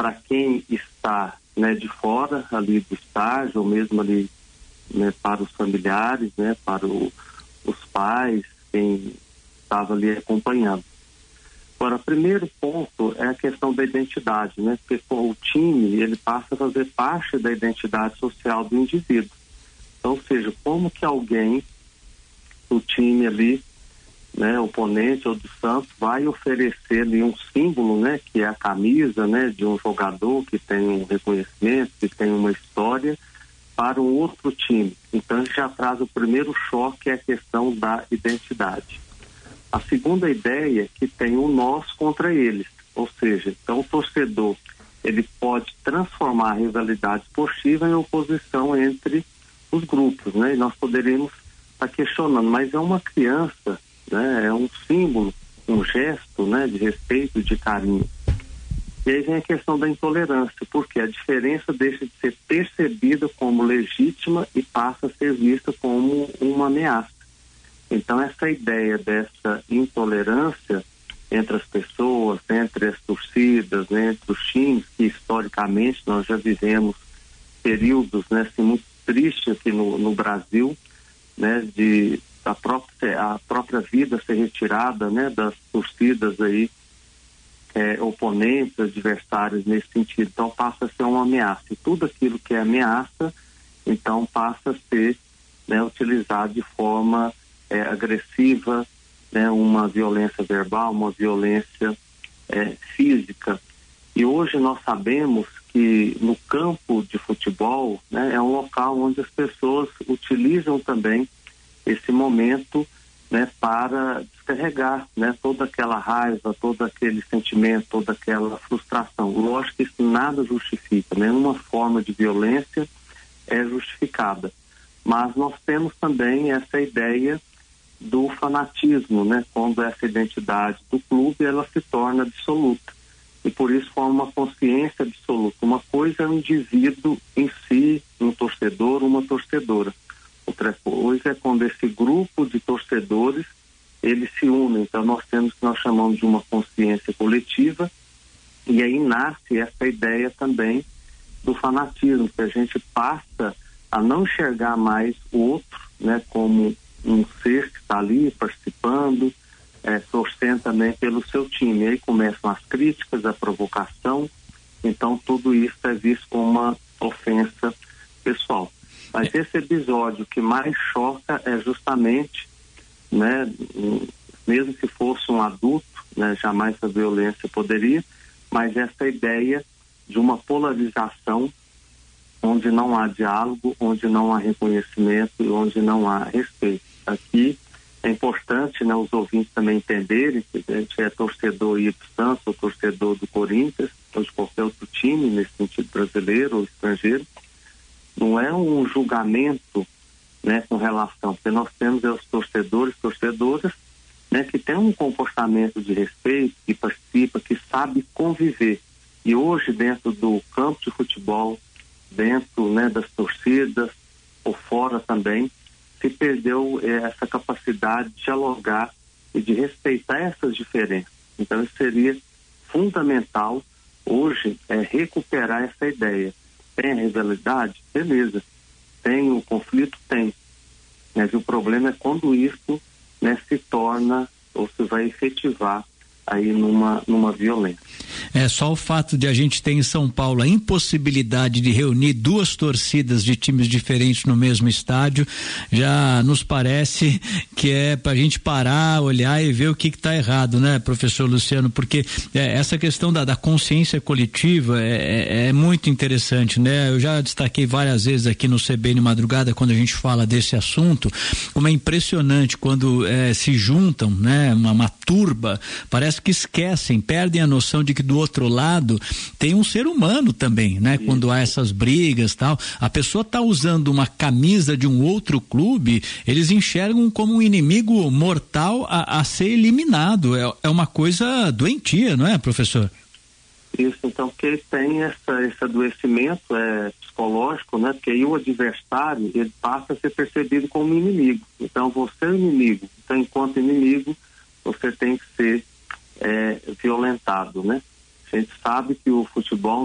para quem está, né, de fora ali do estádio, ou mesmo ali, né, para os familiares, né, para os pais, quem estava ali acompanhando. Agora, o primeiro ponto é a questão da identidade, né? Porque o time, ele passa a fazer parte da identidade social do indivíduo. Então, ou seja, como que alguém do time ali, né, oponente ou do Santos, vai oferecer ali um símbolo, né, que é a camisa, né, de um jogador que tem um reconhecimento, que tem uma história, para um outro time. Então, isso já traz o primeiro choque, que é a questão da identidade. A segunda ideia é que tem o nós contra eles, ou seja, então o torcedor, ele pode transformar a rivalidade esportiva em oposição entre os grupos, né? E nós poderíamos estar questionando, mas é uma criança, né? É um símbolo, um gesto, né? De respeito, de carinho. E aí vem a questão da intolerância, porque a diferença deixa de ser percebida como legítima e passa a ser vista como uma ameaça. Então, essa ideia dessa intolerância entre as pessoas, entre as torcidas, né, entre os times, que historicamente nós já vivemos períodos, né, assim, muito tristes aqui no Brasil, né, de a própria vida ser retirada, né, das torcidas aí, oponentes, adversários nesse sentido. Então, passa a ser uma ameaça. E tudo aquilo que é ameaça, então, passa a ser, né, utilizado de forma agressiva, né, uma violência verbal, uma violência física. E hoje nós sabemos que no campo de futebol, né, é um local onde as pessoas utilizam também esse momento, né, para descarregar, né, toda aquela raiva, todo aquele sentimento, toda aquela frustração. Lógico que isso nada justifica, nenhuma forma de violência é justificada. Mas nós temos também essa ideia do fanatismo, né? Quando essa identidade do clube, ela se torna absoluta. E por isso forma uma consciência absoluta. Uma coisa é o indivíduo em si, um torcedor, uma torcedora. Outra coisa é quando esse grupo de torcedores, eles se unem. Então nós temos o que nós chamamos de uma consciência coletiva, e aí nasce essa ideia também do fanatismo, que a gente passa a não enxergar mais o outro, né, como um ser que está ali participando, torcendo também pelo seu time. E aí começam as críticas, a provocação, então tudo isso é visto como uma ofensa pessoal. Mas esse episódio que mais choca é justamente, né, mesmo se fosse um adulto, né, jamais a violência poderia, mas essa ideia de uma polarização onde não há diálogo, onde não há reconhecimento e onde não há respeito. Aqui é importante, né, os ouvintes também entenderem que a gente é torcedor do Santos, ou torcedor do Corinthians, ou de qualquer outro time, nesse sentido brasileiro ou estrangeiro. Não é um julgamento, né, com relação, porque nós temos os torcedores, torcedoras, né, que tem um comportamento de respeito, que participa, que sabe conviver. E hoje, dentro do campo de futebol, dentro, né, das torcidas, ou fora também, se perdeu essa capacidade de dialogar e de respeitar essas diferenças. Então, isso seria fundamental hoje, recuperar essa ideia. Tem a rivalidade? Beleza. Tem o conflito? Tem. Mas o problema é quando isso, né, se torna ou se vai efetivar aí numa violência. É só o fato de a gente ter em São Paulo a impossibilidade de reunir duas torcidas de times diferentes no mesmo estádio, já nos parece que é pra gente parar, olhar e ver o que tá errado, né, professor Luciano? Porque essa questão da consciência coletiva é muito interessante, né? Eu já destaquei várias vezes aqui no CBN Madrugada, quando a gente fala desse assunto, como é impressionante quando se juntam, né, uma turba, parece que esquecem, perdem a noção de que do outro lado tem um ser humano também, né? Quando há essas brigas e tal, a pessoa tá usando uma camisa de um outro clube, eles enxergam como um inimigo mortal a ser eliminado. É uma coisa doentia, não é, professor? Isso, então, porque ele tem esse adoecimento psicológico, né? Porque aí o adversário, ele passa a ser percebido como inimigo. Então, você é o inimigo. Então, enquanto inimigo, você tem que ser violentado, né? A gente sabe que o futebol